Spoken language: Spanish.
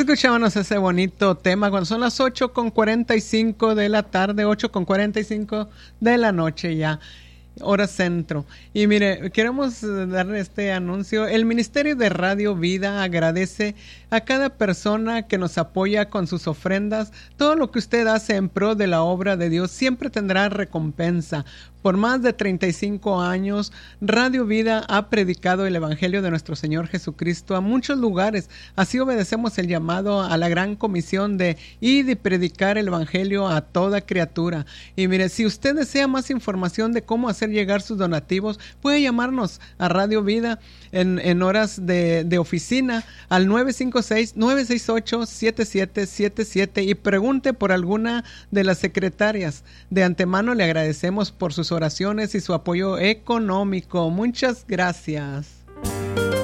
Escuchábamos ese bonito tema cuando son las 8:45 de la tarde, 8:45 de la noche ya. Hora centro. Y mire, queremos darle este anuncio. El Ministerio de Radio Vida agradece a cada persona que nos apoya con sus ofrendas. Todo lo que usted hace en pro de la obra de Dios siempre tendrá recompensa. Por más de 35 años, Radio Vida ha predicado el Evangelio de nuestro Señor Jesucristo a muchos lugares. Así obedecemos el llamado a la gran comisión de ir y predicar el Evangelio a toda criatura. Y mire, si usted desea más información de cómo hacer llegar sus donativos, puede llamarnos a Radio Vida en horas de oficina al 956-968-7777 y pregunte por alguna de las secretarias. De antemano le agradecemos por sus oraciones y su apoyo económico. Muchas gracias.